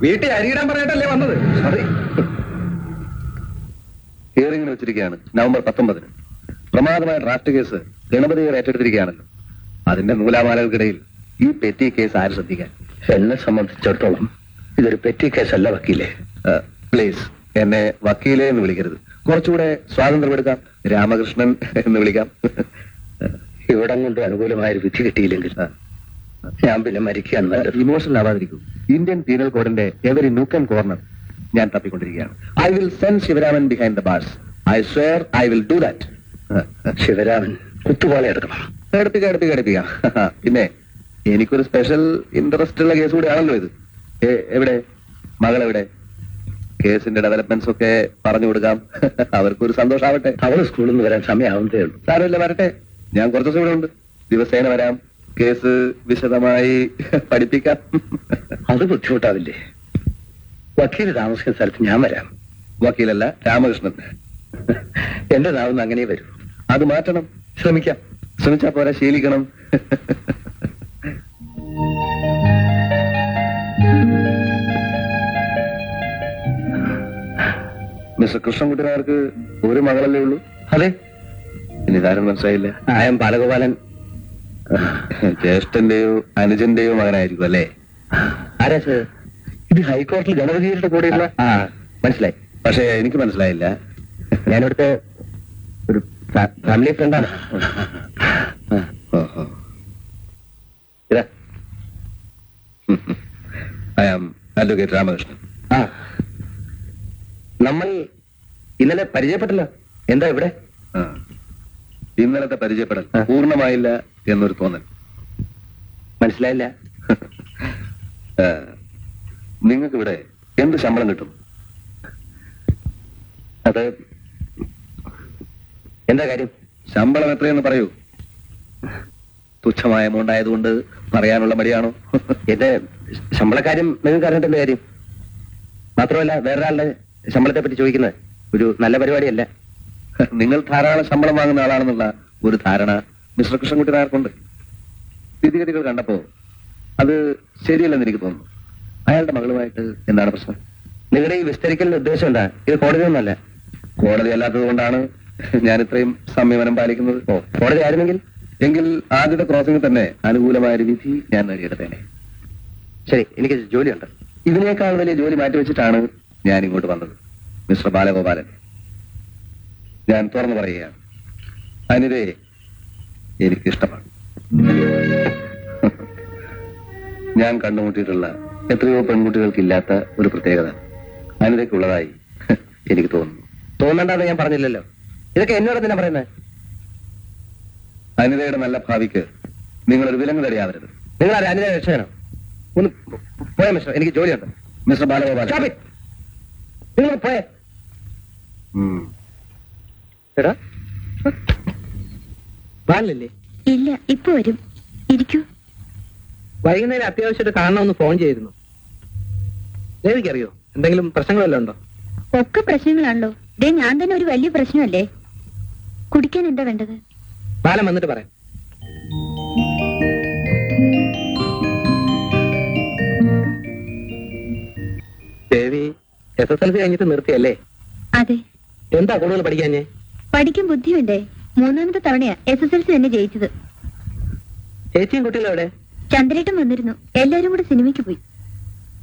വീട്ടിൽ അരിയിടാൻ പറഞ്ഞിട്ടല്ലേ വന്നത്? സോറി. ഹിയറിംഗിന് വെച്ചിരിക്കുകയാണ് നവംബർ 19. പ്രമാദമായ draft case ഗണപതികൾ ഏറ്റെടുത്തിരിക്കുകയാണല്ലോ. അതിന്റെ നൂലാമാലകൾക്കിടയിൽ ഈ പെറ്റി കേസ് ആര് ശ്രദ്ധിക്കാൻ? എന്നെ സംബന്ധിച്ചിടത്തോളം ഇതൊരു പെറ്റി കേസല്ല വക്കീലെ. പ്ലീസ് എന്നെ വക്കീലെ എന്ന് വിളിക്കരുത്. കുറച്ചുകൂടെ സ്വാതന്ത്ര്യം എടുക്കാം. രാമകൃഷ്ണൻ എന്ന് വിളിക്കാം. ഇവിടം കൊണ്ട് അനുകൂലമായൊരു വിധി കിട്ടിയില്ലെങ്കിൽ ഞാൻ പിന്നെ മരിക്കാൻ ഇമോഷണൽ ആവാതിരിക്കും. ഇന്ത്യൻ പീനൽ കോഡിന്റെ എവരി നൂക്ക് ആൻഡ് കോർണർ ഞാൻ തപ്പിക്കൊണ്ടിരിക്കുകയാണ്. I will send Sivaraman behind the bars. I swear I will do that. Sivaraman കുത്തുപോലെ എടുക്കണം. എടുപ്പിക്കാം. പിന്നെ എനിക്കൊരു സ്പെഷ്യൽ ഇൻട്രസ്റ്റ് ഉള്ള കേസ് കൂടിയാണല്ലോ ഇത്. എവിടെ മകളെവിടെ? കേസിന്റെ ഡെവലപ്മെന്റ്സ് ഒക്കെ പറഞ്ഞു കൊടുക്കാം. അവർക്കൊരു സന്തോഷാവട്ടെ. അവള് സ്കൂളിൽ നിന്ന് വരാൻ സമയമാവുന്നതേ ഉള്ളൂ. സാരമില്ല, വരട്ടെ. ഞാൻ കുറച്ച് ദിവസം ഇവിടെ ഉണ്ട്. ദിവസേന വരാം. കേസ് വിശദമായി പഠിപ്പിക്കാം. അത് ബുദ്ധിമുട്ടാവില്ലേ? വക്കീൽ താമസിക്കുന്ന സ്ഥലത്ത് ഞാൻ വരാം. വക്കീലല്ല, രാമകൃഷ്ണൻ. എന്റെ നാവിന്ന് അങ്ങനെ വരൂ. അത് മാറ്റണം. ശ്രമിക്കാം. ശ്രമിച്ചാ പോരാ, ശീലിക്കണം. മിസ്റ്റർ കൃഷ്ണൻകുട്ടിനാർക്ക് ഒരു മകളല്ലേ ഉള്ളൂ? അതെ. ഇനി ഇതാരും മനസ്സിലായില്ല. ആയം ബാലഗോപാലൻ. ജ്യേഷ്ഠന്റെയോ അനുജന്റെയോ മകനായിരിക്കും അല്ലേ? ആരാ സർ? ഇത് ഹൈക്കോടതിയിൽ ഗണപതിയുടെ കൂടെയുള്ള. മനസ്സിലായി. പക്ഷേ എനിക്ക് മനസ്സിലായില്ല. ഞാനിവിടുത്തെ ഒരു ഫാമിലി ഫ്രണ്ടാണ്. I am advocate Ramakrishnan. നമ്മൾ ഇന്നലെ പരിചയപ്പെട്ടല്ലോ. എന്താ ഇവിടെ? ഇന്നലത്തെ പരിചയപ്പെടൽ പൂർണ്ണമായില്ല എന്നൊരു തോന്നൽ. മനസ്സിലായില്ല. നിങ്ങൾക്ക് ഇവിടെ എന്ത് ശമ്പളം കിട്ടും? അത് എന്താ കാര്യം? ശമ്പളം എത്രയെന്ന് പറയൂ. തുച്ഛമായ എമൗണ്ട് ആയതുകൊണ്ട് പറയാനുള്ള മടിയാണോ? എന്റെ ശമ്പളക്കാര്യം നിങ്ങൾക്ക് അറിഞ്ഞിട്ടുള്ള കാര്യം. മാത്രമല്ല വേറൊരാളുടെ ശമ്പളത്തെ പറ്റി ചോദിക്കുന്നത് ഒരു നല്ല പരിപാടിയല്ല. നിങ്ങൾ ധാരാളം ശമ്പളം വാങ്ങുന്ന ആളാണെന്നുള്ള ഒരു ധാരണ മിസ്റ്റർ കൃഷ്ണൻകുട്ടി നായർക്കുണ്ട്. സ്ഥിതിഗതികൾ കണ്ടപ്പോ അത് ശരിയല്ലെന്ന് എനിക്ക് തോന്നുന്നു. അയാളുടെ മകളുമായിട്ട് എന്താണ് പ്രശ്നം? നിങ്ങളുടെ ഈ വിസ്തരിക്കലിന്റെ ഉദ്ദേശം എന്താ? ഇത് കോടതിയൊന്നുമല്ല. കോടതി അല്ലാത്തത് കൊണ്ടാണ് ഞാൻ ഇത്രയും സംയമനം പാലിക്കുന്നത്. കോടതി ആയിരുന്നെങ്കിൽ എങ്കിൽ ആദ്യത്തെ ക്രോസിംഗിൽ തന്നെ അനുകൂലമായ ഒരു വിധി ഞാൻ നേടിയെടുത്തേനെ. ശരി, എനിക്ക് ജോലിയുണ്ട്. ഇതിനേക്കാൾ വലിയ ജോലി മാറ്റിവെച്ചിട്ടാണ് ഞാൻ ഇങ്ങോട്ട് വന്നത്. മിസ്റ്റർ ബാലഗോപാലൻ, ഞാൻ തുറന്നു പറയുകയാണ്, അനിതയെ എനിക്കിഷ്ടമാണ്. ഞാൻ കണ്ടുമുട്ടിയിട്ടുള്ള എത്രയോ പെൺകുട്ടികൾക്കില്ലാത്ത ഒരു പ്രത്യേകത അനിതയ്ക്കുള്ളതായി എനിക്ക് തോന്നുന്നു. തോന്നണ്ടെന്ന് ഞാൻ പറഞ്ഞില്ലല്ലോ. ഇതൊക്കെ എന്നോട് തന്നെ പറയുന്നത്. അനിതയുടെ നല്ല ഭാവിക്ക് നിങ്ങളൊരു വിലങ്ങ് തടയാവരുത്. നിങ്ങൾ ആരും അനിത രക്ഷകനോ? ഒന്ന് പോയ മിസ്റ്റർ, എനിക്ക് ജോലിയുണ്ട്. മിസ്റ്റർ ബാലഗോപാലൻ, നിങ്ങൾ പോയേ. എടാ ബാലല്ലേ? ഇല്ല, ഇപ്പൊ വരും. ഇരിക്കൂ. വൈകുന്നേരം അത്യാവശ്യമായിട്ട് കാണണമെന്ന് ഫോൺ ചെയ്തിരുന്നു. ദേവിക്കറിയോ എന്തെങ്കിലും പ്രശ്നങ്ങളെല്ലാം ഉണ്ടോ? ഒക്കെ പ്രശ്നങ്ങളാണല്ലോ. ദേ ഞാൻ തന്നെ ഒരു വലിയ പ്രശ്നമല്ലേ. കുടിക്കാൻ എന്താ വേണ്ടത്? ബാലം വന്നിട്ട് പറയാം. ദേവി SSLC കഴിഞ്ഞിട്ട് നിർത്തിയല്ലേ? അതെ. എന്താ കൂടുതൽ പഠിക്കാഞ്ഞേ? പഠിക്കാൻ ബുദ്ധി വേണ്ടേ? 3ാമത്തെ തവണയാ SSLC തന്നെ ജയിച്ചത്. ചേച്ചിയും കുട്ടികളും എവിടെ? ചന്ദ്രേട്ടൻ വന്നിരുന്നു. എല്ലാരും കൂടെ സിനിമയ്ക്ക് പോയി.